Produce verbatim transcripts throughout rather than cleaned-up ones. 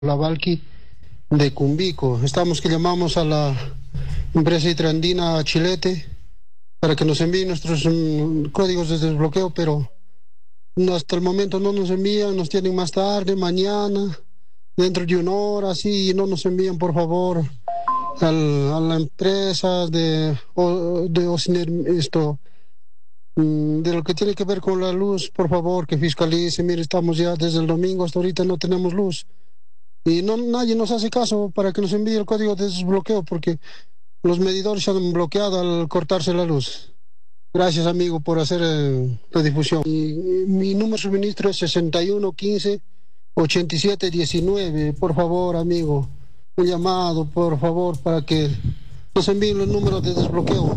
la Valqui de Cumbico. Estamos que llamamos a la empresa Itrandina Chilete para que nos envíen nuestros um, códigos de desbloqueo, pero no, hasta el momento no nos envían, nos tienen más tarde, mañana, dentro de una hora, sí, no nos envían, por favor, al, a la empresa de, de Ociner, esto, de lo que tiene que ver con la luz, por favor, que fiscalice. Mire, estamos ya desde el domingo hasta ahorita, no tenemos luz. Y no, nadie nos hace caso para que nos envíe el código de desbloqueo, porque los medidores se han bloqueado al cortarse la luz. Gracias, amigo, por hacer eh, la difusión. Y, y mi número de suministro es sesenta y uno quince ochenta y siete diecinueve. Por favor, amigo, un llamado, por favor, para que nos envíen los números de desbloqueo.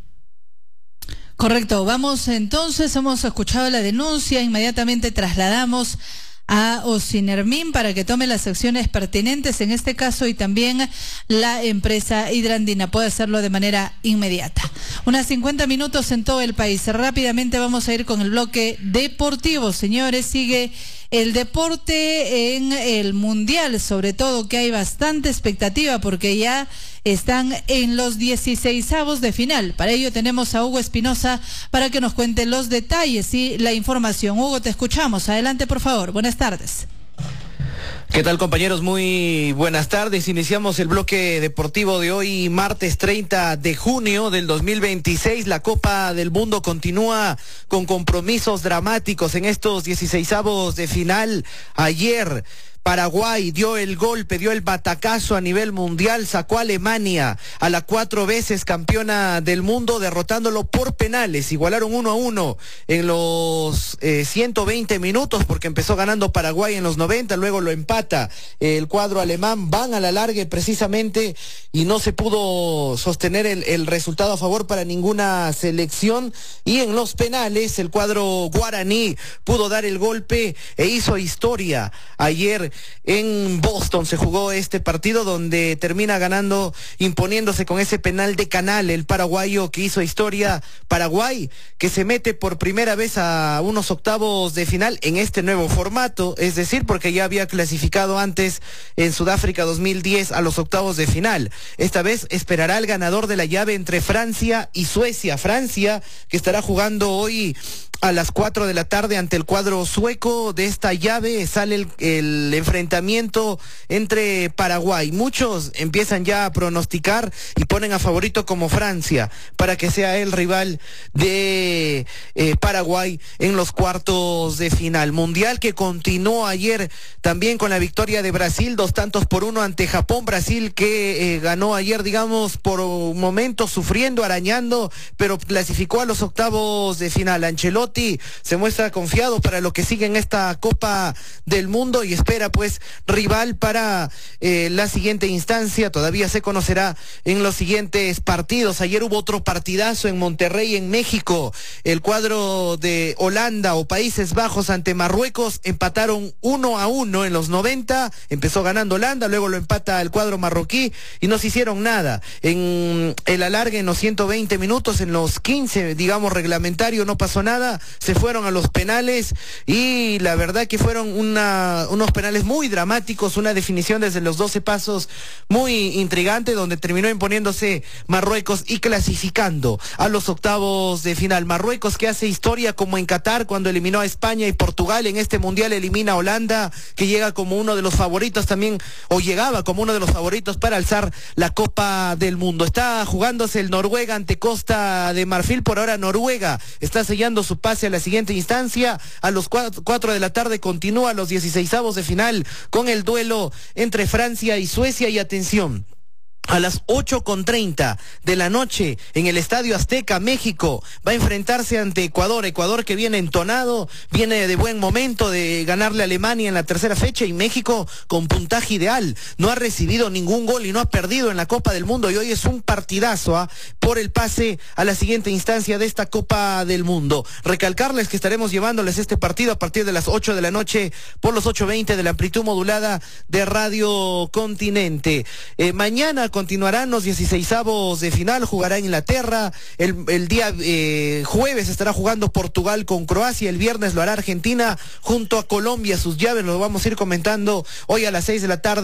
Correcto, vamos entonces, hemos escuchado la denuncia, inmediatamente trasladamos a Ocinermin para que tome las acciones pertinentes en este caso, y también la empresa Hidrandina puede hacerlo de manera inmediata. Unas cincuenta minutos en todo el país. Rápidamente vamos a ir con el bloque deportivo, señores. Sigue el deporte en el Mundial, sobre todo que hay bastante expectativa porque ya están en los dieciseisavos de final. Para ello tenemos a Hugo Espinosa para que nos cuente los detalles y la información. Hugo, te escuchamos. Adelante, por favor. Buenas tardes. ¿Qué tal, compañeros? Muy buenas tardes. Iniciamos el bloque deportivo de hoy, martes treinta de junio del dos mil veintiséis. La Copa del Mundo continúa con compromisos dramáticos en estos dieciseisavos de final. Ayer Paraguay dio el golpe, dio el batacazo a nivel mundial, sacó a Alemania, a la cuatro veces campeona del mundo, derrotándolo por penales. Igualaron uno a uno en los eh, ciento veinte minutos, porque empezó ganando Paraguay en los noventa, luego lo empata el cuadro alemán, van a la larga precisamente y no se pudo sostener el, el resultado a favor para ninguna selección, y en los penales el cuadro guaraní pudo dar el golpe e hizo historia. Ayer en Boston se jugó este partido donde termina ganando, imponiéndose con ese penal de Canal, el paraguayo que hizo historia. Paraguay que se mete por primera vez a unos octavos de final en este nuevo formato, es decir, porque ya había clasificado antes en Sudáfrica dos mil diez a los octavos de final. Esta vez esperará el ganador de la llave entre Francia y Suecia. Francia que estará jugando hoy a las cuatro de la tarde ante el cuadro sueco. De esta llave sale el, el enfrentamiento entre Paraguay. Muchos empiezan ya a pronosticar y ponen a favorito como Francia para que sea el rival de eh, Paraguay en los cuartos de final. Mundial que continuó ayer también con la victoria de Brasil, dos tantos por uno ante Japón. Brasil que eh, ganó ayer, digamos, por un momento sufriendo, arañando, pero clasificó a los octavos de final. Ancelotti se muestra confiado para lo que sigue en esta Copa del Mundo y espera pues rival para eh, la siguiente instancia. Todavía se conocerá en los siguientes partidos. Ayer hubo otro partidazo en Monterrey, en México. El cuadro de Holanda o Países Bajos ante Marruecos empataron uno a uno en los noventa. Empezó ganando Holanda, luego lo empata el cuadro marroquí y no se hicieron nada. En el alargue, en los ciento veinte minutos, en los quince, digamos, reglamentario, no pasó nada. Se fueron a los penales y la verdad que fueron una, unos penales muy dramáticos, una definición desde los doce pasos muy intrigante, donde terminó imponiéndose Marruecos y clasificando a los octavos de final. Marruecos que hace historia como en Qatar cuando eliminó a España y Portugal. En este mundial elimina a Holanda, que llega como uno de los favoritos también, o llegaba como uno de los favoritos para alzar la Copa del Mundo. Está jugándose el Noruega ante Costa de Marfil. Por ahora Noruega está sellando su pase a la siguiente instancia. A los cuatro de la tarde continúa los dieciseisavos de final con el duelo entre Francia y Suecia. Y atención, a las ocho con treinta de la noche en el Estadio Azteca, México va a enfrentarse ante Ecuador. Ecuador que viene entonado, viene de buen momento de ganarle a Alemania en la tercera fecha, y México con puntaje ideal. No ha recibido ningún gol y no ha perdido en la Copa del Mundo, y hoy es un partidazo ¿eh? por el pase a la siguiente instancia de esta Copa del Mundo. Recalcarles que estaremos llevándoles este partido a partir de las ocho de la noche por los ocho veinte de la amplitud modulada de Radio Continente. Eh, mañana continuarán los dieciseisavos de final, jugará Inglaterra, el, el día eh, jueves estará jugando Portugal con Croacia, el viernes lo hará Argentina junto a Colombia, sus llaves lo vamos a ir comentando hoy a las seis de la tarde.